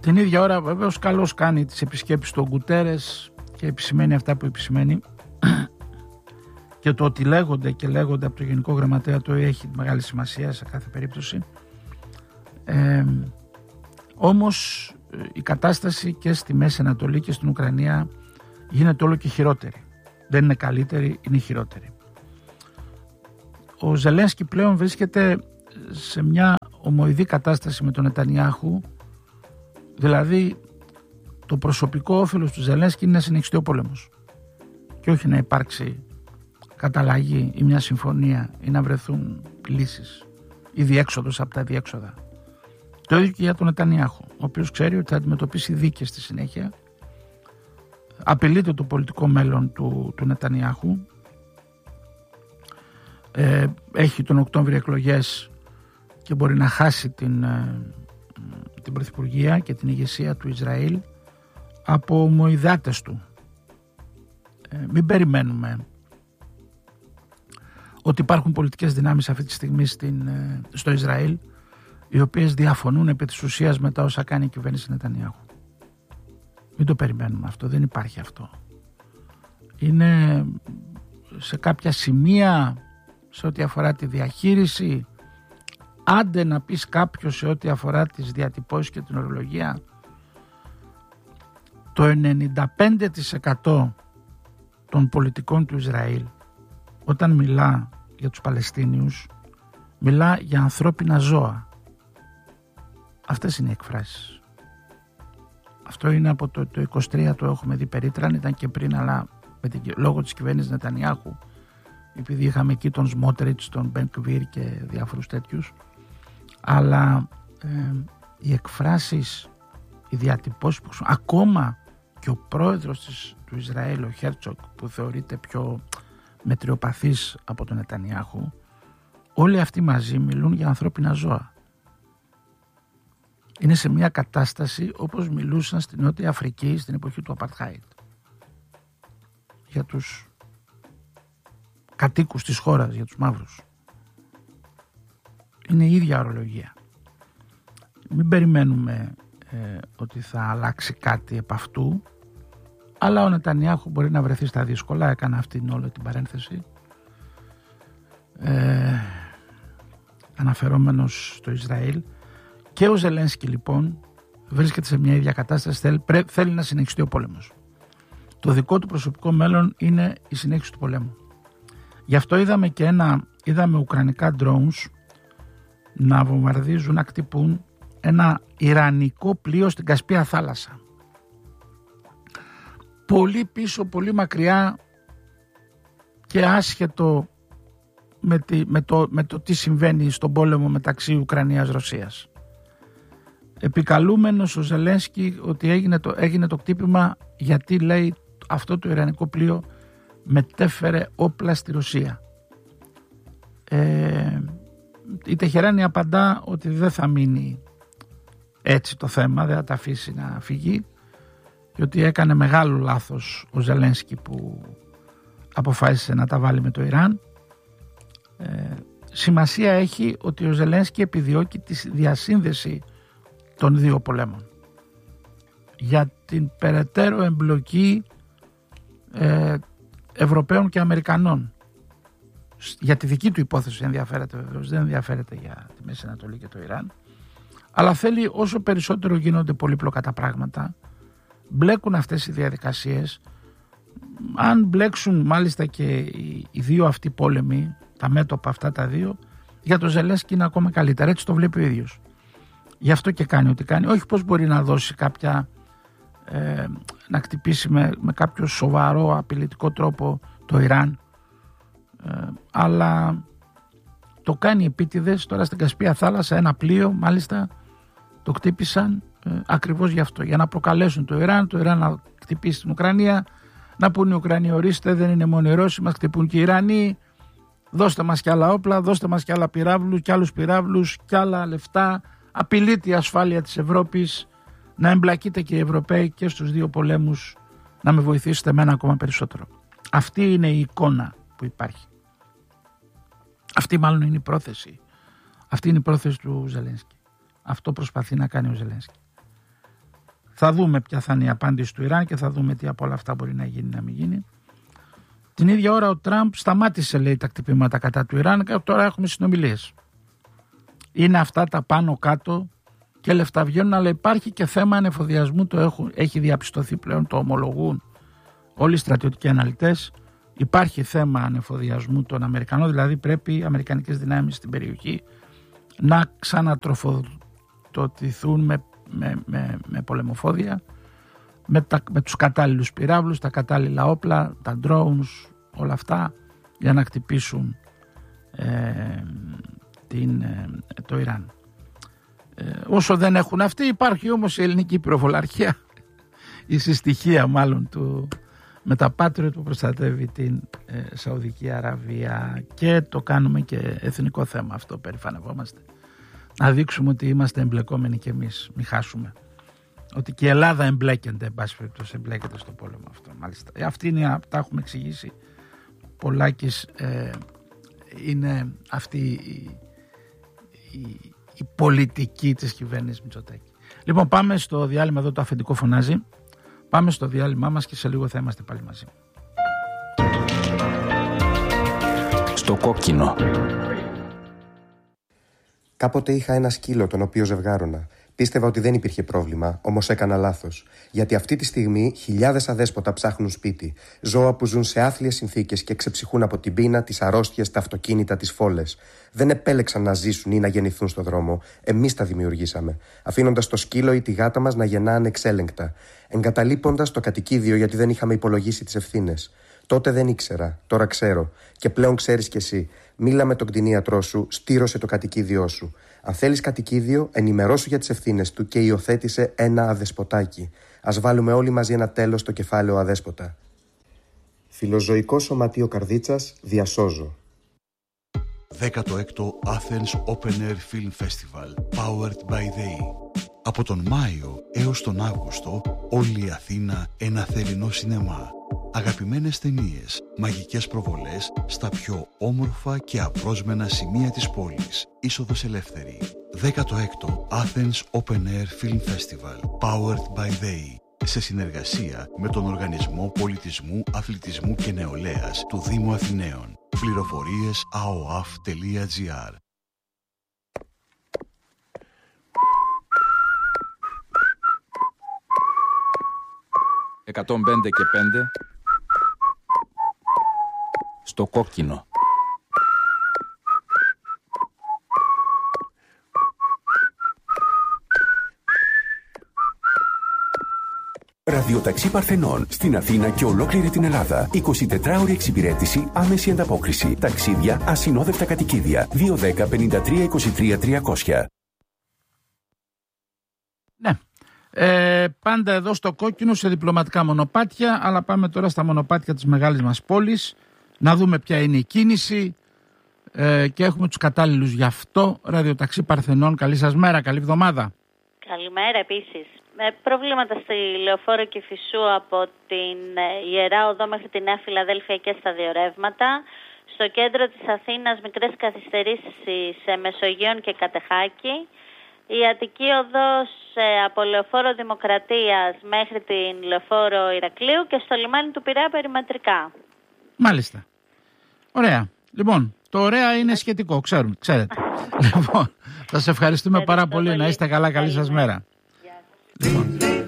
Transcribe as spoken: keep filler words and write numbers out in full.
Την ίδια ώρα βεβαίως καλώς κάνει τις επισκέψεις του Γκουτέρες και επισημαίνει αυτά που επισημαίνει και το ότι λέγονται και λέγονται από το Γενικό Γραμματέα το έχει μεγάλη σημασία σε κάθε περίπτωση. Ε, όμως η κατάσταση και στη Μέση Ανατολή και στην Ουκρανία γίνεται όλο και χειρότερη. Δεν είναι καλύτερη, είναι χειρότερη. Ο Ζελένσκι πλέον βρίσκεται σε μια ομοειδή κατάσταση με τον Νετανιάχου, δηλαδή το προσωπικό όφελος του Ζελένσκι είναι να συνεχιστεί ο πόλεμος και όχι να υπάρξει καταλλαγή ή μια συμφωνία ή να βρεθούν λύσεις ή διέξοδος από τα διέξοδα. Το ίδιο και για τον Νετανιάχου, ο οποίος ξέρει ότι θα αντιμετωπίσει δίκες στη συνέχεια. Απειλείται το πολιτικό μέλλον του, του Νετανιάχου. Ε, έχει τον Οκτώβριο εκλογές και μπορεί να χάσει την, ε, την πρωθυπουργία και την ηγεσία του Ισραήλ από ομοειδάτες του. Ε, μην περιμένουμε ότι υπάρχουν πολιτικές δυνάμεις αυτή τη στιγμή στην, ε, στο Ισραήλ οι οποίες διαφωνούν επί της ουσίας με τα όσα κάνει η κυβέρνηση Νετανιάχου. Μην το περιμένουμε αυτό, δεν υπάρχει αυτό. Είναι σε κάποια σημεία σε ό,τι αφορά τη διαχείριση, άντε να πεις κάποιος σε ό,τι αφορά τις διατυπώσεις και την ορολογία, το ενενήντα πέντε τοις εκατό των πολιτικών του Ισραήλ όταν μιλά για τους Παλαιστίνιους μιλά για ανθρώπινα ζώα. Αυτές είναι οι εκφράσεις. Αυτό είναι από το, το είκοσι τρία, το έχουμε δει περίτραν, ήταν και πριν, αλλά με την, λόγω της κυβέρνησης Νετανιάχου, επειδή είχαμε εκεί τον Σμότριτς, τον Μπενκβίρ και διάφορους τέτοιους, αλλά ε, οι εκφράσεις, οι διατυπώσεις που χρησιμοποιούν, ακόμα και ο πρόεδρος της, του Ισραήλ, ο Χέρτσοκ, που θεωρείται πιο μετριοπαθής από τον Νετανιάχου, όλοι αυτοί μαζί μιλούν για ανθρώπινα ζώα. Είναι σε μια κατάσταση όπως μιλούσαν στην Νότια Αφρική στην εποχή του Απαρτχάιτ για τους κατοίκους της χώρας, για τους μαύρους. Είναι η ίδια ορολογία. Μην περιμένουμε ε, ότι θα αλλάξει κάτι επ' αυτού, αλλά ο Νετανιάχου μπορεί να βρεθεί στα δύσκολα. Έκανα αυτήν όλη την παρένθεση ε, αναφερόμενος στο Ισραήλ. Και ο Ζελένσκι λοιπόν βρίσκεται σε μια ίδια κατάσταση, θέλει, πρέ, θέλει να συνεχιστεί ο πόλεμος. Το δικό του προσωπικό μέλλον είναι η συνέχιση του πολέμου. Γι' αυτό είδαμε και ένα, είδαμε ουκρανικά drones να βομβαρδίζουν, να κτυπούν ένα ιρανικό πλοίο στην Κασπία θάλασσα. Πολύ πίσω, πολύ μακριά και άσχετο με, τη, με, το, με το τι συμβαίνει στον πόλεμο μεταξύ Ουκρανίας-Ρωσίας. Επικαλούμενος ο Ζελένσκι ότι έγινε το, έγινε το κτύπημα γιατί, λέει, αυτό το ιρανικό πλοίο μετέφερε όπλα στη Ρωσία. Ε, η Τεχεράνη απαντά ότι δεν θα μείνει έτσι το θέμα, δεν θα τα αφήσει να φύγει και ότι έκανε μεγάλο λάθος ο Ζελένσκι που αποφάσισε να τα βάλει με το Ιράν. Ε, σημασία έχει ότι ο Ζελένσκι επιδιώκει τη διασύνδεση των δύο πολέμων για την περαιτέρω εμπλοκή ε, Ευρωπαίων και Αμερικανών. Για τη δική του υπόθεση ενδιαφέρεται βεβαίως, δεν ενδιαφέρεται για τη Μέση Ανατολή και το Ιράν, αλλά θέλει όσο περισσότερο γίνονται πολύπλοκα τα πράγματα, μπλέκουν αυτές οι διαδικασίες. Αν μπλέξουν μάλιστα και οι, οι δύο αυτοί πόλεμοι, τα μέτωπα αυτά τα δύο, για το Ζελένσκι είναι ακόμα καλύτερα, έτσι το βλέπει ο ίδιος. Γι' αυτό και κάνει ό,τι κάνει. Όχι πως μπορεί να δώσει κάποια, ε, να χτυπήσει με, με κάποιο σοβαρό απειλητικό τρόπο το Ιράν, ε, αλλά το κάνει επίτηδες. Τώρα στην Κασπία θάλασσα ένα πλοίο μάλιστα το χτύπησαν ε, ακριβώς γι' αυτό, για να προκαλέσουν το Ιράν, το Ιράν να χτυπήσει την Ουκρανία, να πούνε οι Ουκρανοί, ορίστε, δεν είναι μόνο οι Ρώσοι, μας χτυπούν και οι Ιρανοί, δώστε μας κι άλλα όπλα, δώστε μας κι άλλα πυράβλους, κι άλλους πυράβλους, κι άλλα λεφτά. Απειλείται η ασφάλεια της Ευρώπης, να εμπλακείτε και οι Ευρωπαίοι και στους δύο πολέμους, να με βοηθήσετε εμένα ακόμα περισσότερο. Αυτή είναι η εικόνα που υπάρχει. Αυτή μάλλον είναι η πρόθεση. Αυτή είναι η πρόθεση του Ζελένσκι. Αυτό προσπαθεί να κάνει ο Ζελένσκι. Θα δούμε ποια θα είναι η απάντηση του Ιράν και θα δούμε τι από όλα αυτά μπορεί να γίνει να μην γίνει. Την ίδια ώρα ο Τραμπ σταμάτησε, λέει, τα κτυπήματα κατά του Ιράν και τώρα έχουμε συνομιλίες. Είναι αυτά τα πάνω κάτω και λεφτά βγαίνουν, αλλά υπάρχει και θέμα ανεφοδιασμού, το έχουν, έχει διαπιστωθεί πλέον, το ομολογούν όλοι οι στρατιωτικοί αναλυτές. Υπάρχει θέμα ανεφοδιασμού των Αμερικανών, δηλαδή πρέπει οι αμερικανικές δυνάμεις στην περιοχή να ξανατροφοδοτηθούν με, με, με, με πολεμοφόδια, με, τα, με τους κατάλληλους πυράβλους, τα κατάλληλα όπλα, τα drones, όλα αυτά, για να χτυπήσουν ε, την, ε, το Ιράν. Ε, όσο δεν έχουν αυτοί, υπάρχει όμως η ελληνική πυροβολαρχία, η συστοιχεία μάλλον του, με τα Patriot που προστατεύει την ε, Σαουδική Αραβία, και το κάνουμε και εθνικό θέμα αυτό, περηφανευόμαστε. Να δείξουμε ότι είμαστε εμπλεκόμενοι κι εμείς, μην χάσουμε. Ότι και η Ελλάδα εμπλέκεται, εν πάση περιπτώσει, εμπλέκεται στο πόλεμο αυτό. Μάλιστα. Αυτή είναι, τα έχουμε εξηγήσει. Πολάκης ε, είναι αυτή η, η, η πολιτική της κυβέρνησης Μητσοτάκη. Λοιπόν, πάμε στο διάλειμμα, εδώ το αφεντικό φωνάζει. Πάμε στο διάλειμμά μας και σε λίγο θα είμαστε πάλι μαζί. Στο κόκκινο. Κάποτε είχα ένα σκύλο τον οποίο ζευγάρωνα. Πίστευα ότι δεν υπήρχε πρόβλημα, όμως έκανα λάθος. Γιατί αυτή τη στιγμή χιλιάδες αδέσποτα ψάχνουν σπίτι. Ζώα που ζουν σε άθλιες συνθήκες και ξεψυχούν από την πείνα, τις αρρώστιες, τα αυτοκίνητα, τις φόλες. Δεν επέλεξαν να ζήσουν ή να γεννηθούν στο δρόμο. Εμείς τα δημιουργήσαμε. Αφήνοντας το σκύλο ή τη γάτα μας να γεννά ανεξέλεγκτα. Εγκαταλείποντας το κατοικίδιο γιατί δεν είχαμε υπολογίσει τις ευθύνες. Τότε δεν ήξερα, τώρα ξέρω. Και πλέον ξέρεις κι εσύ. Μίλα με τον κτηνίατρό σου, στήρωσε το κατοικίδιό σου. Αν θέλεις κατοικίδιο, ενημερώσου για τις ευθύνες του και υιοθέτησε ένα αδεσποτάκι. Ας βάλουμε όλοι μαζί ένα τέλος στο κεφάλαιο αδέσποτα. Φιλοζωικό Σωματείο Καρδίτσας, διασώζω. δέκατο έκτο Athens Open Air Film Festival, powered by they. Από τον Μάιο έως τον Αύγουστο, όλη η Αθήνα ένα θερινό σινεμά. Αγαπημένες ταινίες, μαγικές προβολές στα πιο όμορφα και απρόσμενα σημεία της πόλης. Είσοδος ελεύθερη. δέκατο έκτο Athens Open Air Film Festival, powered by they. Σε συνεργασία με τον Οργανισμό Πολιτισμού, Αθλητισμού και Νεολαίας του Δήμου Αθηναίων. Πληροφορίες a o a f τελεία g r. εκατόν πέντε και πέντε στο κόκκινο. Ραδιοταξί Παρθενών στην Αθήνα και ολόκληρη την Ελλάδα. εικοσιτετράωρη εξυπηρέτηση, άμεση ανταπόκριση. Ταξίδια, ασυνόδευτα κατοικίδια. δύο δέκα πενήντα τρία είκοσι τρία τριακόσια. Ναι. Ε, πάντα εδώ στο κόκκινο σε διπλωματικά μονοπάτια, αλλά πάμε τώρα στα μονοπάτια της μεγάλης μας πόλης να δούμε ποια είναι η κίνηση ε, και έχουμε τους κατάλληλους γι' αυτό. Ραδιοταξί Παρθενών, καλή σας μέρα, καλή εβδομάδα. Καλημέρα επίσης. Με προβλήματα στη Λεωφόρο Κηφισού από την Ιερά Οδό μέχρι τη Νέα Φιλαδέλφια και στα διορεύματα. Στο κέντρο της Αθήνας μικρές καθυστερήσεις σε Μεσογείων και Κατεχάκη. Η Αττική Οδός από Λεωφόρο Δημοκρατίας μέχρι την Λεωφόρο Ηρακλείου και στο λιμάνι του Πειραιά περιμετρικά. Μάλιστα. Ωραία. Λοιπόν, το ωραία είναι σχετικό, ξέρουν, ξέρετε. Λοιπόν, θα σας ευχαριστούμε πάρα πολύ. Να είστε καλά, καλή σας μέρα. Λοιπόν,